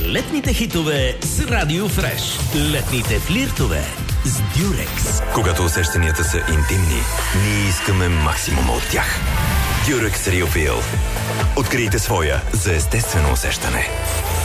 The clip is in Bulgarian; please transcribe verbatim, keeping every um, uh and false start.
Летните хитове с Радио Фреш. Летните флиртове с Дюрекс. Когато усещанията са интимни, ние искаме максимума от тях. Дюрекс Real Feel. Открийте своя за естествено усещане.